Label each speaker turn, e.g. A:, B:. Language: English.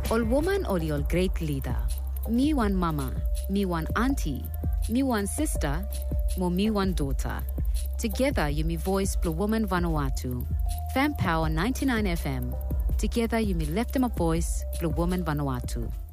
A: All woman or your great leader. Me one mama, me one auntie, me one sister, mo me one daughter. Together you me voice Blue Woman Vanuatu. Fan Power 99 FM. Together you me left them a voice Blue Woman Vanuatu.